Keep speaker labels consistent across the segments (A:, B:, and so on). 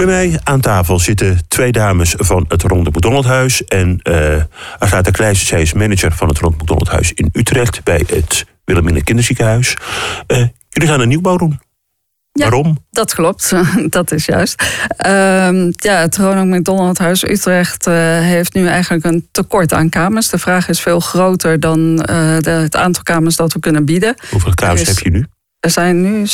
A: Bij mij aan tafel zitten 2 dames van het Ronald McDonald Huis. En Agatha Kleijsen, zij is manager van het Ronald McDonald Huis in Utrecht bij het Wilhelmina Kinderziekenhuis. Jullie gaan een nieuwbouw doen.
B: Ja,
A: waarom?
B: Dat klopt, dat is juist. Het Ronald McDonald Huis Utrecht heeft nu eigenlijk een tekort aan kamers. De vraag is veel groter dan het aantal kamers dat we kunnen bieden.
A: Hoeveel kamers heb je nu?
B: Er zijn nu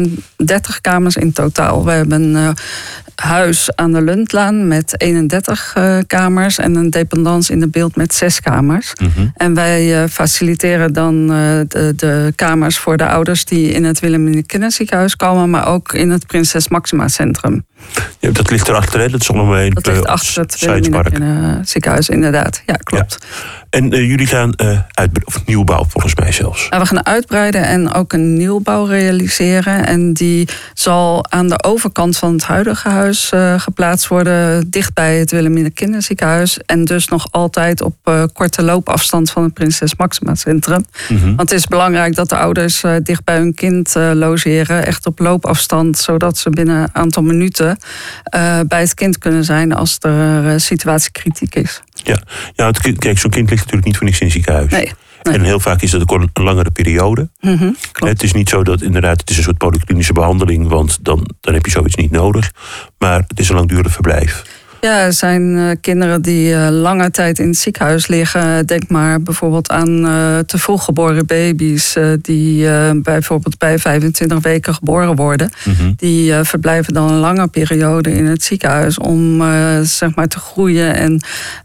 B: 37 kamers in totaal. We hebben een huis aan de Lundlaan met 31 kamers... en een dependance in de Beeld met 6 kamers. Mm-hmm. En wij faciliteren dan de kamers voor de ouders... die in het Wilhelmina Kinderziekenhuis komen... maar ook in het Prinses Maxima Centrum.
A: Ja, dat ligt erachter, hè? Dat is allemaal een
B: dat ligt achter het Wilhelmina Kinderziekenhuis, inderdaad. Ja, klopt.
A: Ja. En jullie gaan nieuwbouw, volgens mij zelfs.
B: We gaan uitbreiden en ook een nieuwbouw realiseren. En die zal aan de overkant van het huidige huis geplaatst worden... dicht bij het Wilhelmina Kinderziekenhuis. En dus nog altijd op korte loopafstand van het Prinses Maxima Centrum. Mm-hmm. Want het is belangrijk dat de ouders dicht bij hun kind logeren. Echt op loopafstand, zodat ze binnen een aantal minuten... bij het kind kunnen zijn als de situatie kritiek is.
A: Ja, kijk, zo'n kind ligt natuurlijk niet voor niks in het ziekenhuis. Nee. En heel vaak is dat ook een langere periode.
B: Mm-hmm,
A: het is niet zo dat inderdaad, het is een soort polyklinische behandeling... want dan heb je zoiets niet nodig. Maar het is een langdurig verblijf.
B: Ja, er zijn kinderen die lange tijd in het ziekenhuis liggen. Denk maar bijvoorbeeld aan te vroeg geboren baby's... die bijvoorbeeld bij 25 weken geboren worden. Mm-hmm. Die verblijven dan een lange periode in het ziekenhuis... om zeg maar te groeien en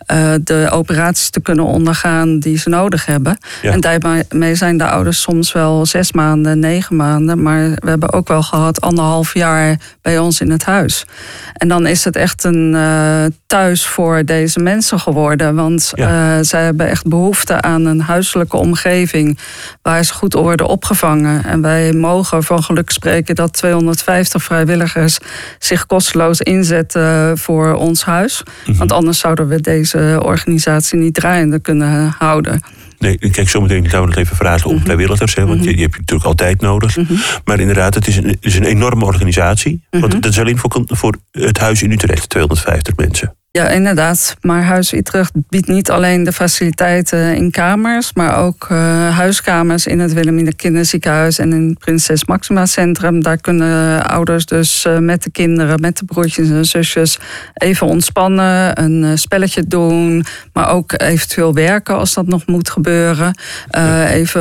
B: de operaties te kunnen ondergaan die ze nodig hebben. Ja. En daarmee zijn de ouders soms wel 6 maanden, 9 maanden... maar we hebben ook wel gehad 1,5 jaar bij ons in het huis. En dan is het echt een... thuis voor deze mensen geworden. Want zij hebben echt behoefte aan een huiselijke omgeving... waar ze goed worden opgevangen. En wij mogen van geluk spreken dat 250 vrijwilligers... zich kosteloos inzetten voor ons huis. Mm-hmm. Want anders zouden we deze organisatie niet draaiende kunnen houden.
A: Nee, kijk, zometeen gaan we nog even vragen om vrijwilligers. Hè, want je hebt natuurlijk altijd nodig. Mm-hmm. Maar inderdaad, het is een enorme organisatie. Mm-hmm. Want dat is alleen voor het huis in Utrecht, 250 mensen.
B: Ja, inderdaad. Maar Huis Utrecht biedt niet alleen de faciliteiten in kamers... maar ook huiskamers in het Wilhelmina Kinderziekenhuis... en in het Prinses Maxima Centrum. Daar kunnen ouders dus met de kinderen, met de broertjes en zusjes... even ontspannen, een spelletje doen... maar ook eventueel werken als dat nog moet gebeuren. Even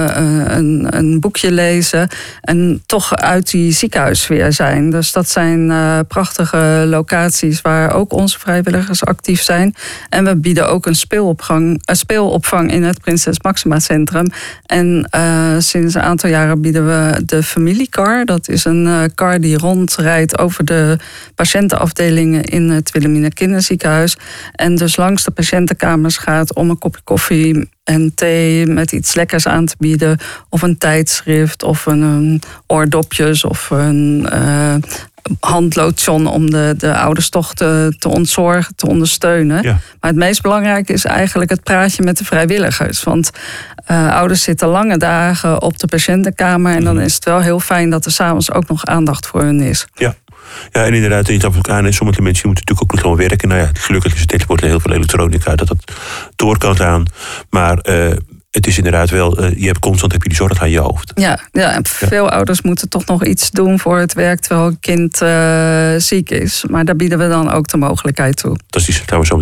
B: een boekje lezen en toch uit die ziekenhuissfeer zijn. Dus dat zijn prachtige locaties waar ook onze vrijwilligers actief zijn. En we bieden ook een speelopvang in het Prinses Maxima Centrum. En sinds een aantal jaren bieden we de familiekar. Dat is een kar die rondrijdt over de patiëntenafdelingen in het Wilhelmina Kinderziekenhuis. En dus langs de patiëntenkamers gaat om een kopje koffie en thee met iets lekkers aan te bieden. Of een tijdschrift, of een oordopjes, of een handlotion om de ouders toch te ontzorgen, te ondersteunen. Ja. Maar het meest belangrijke is eigenlijk het praatje met de vrijwilligers. Want ouders zitten lange dagen op de patiëntenkamer... en dan is het wel heel fijn dat er 's avonds ook nog aandacht voor hun is.
A: Ja. Ja, en inderdaad, je gaf ook aan, en sommige mensen moeten natuurlijk ook nog gewoon werken. Nou ja, gelukkig is het tegenwoordig heel veel elektronica dat door kan gaan. Maar het is inderdaad wel, constant heb je die zorg aan je hoofd.
B: Ja, en veel ouders moeten toch nog iets doen voor het werk terwijl een kind ziek is. Maar daar bieden we dan ook de mogelijkheid toe.
A: Dat gaan we zo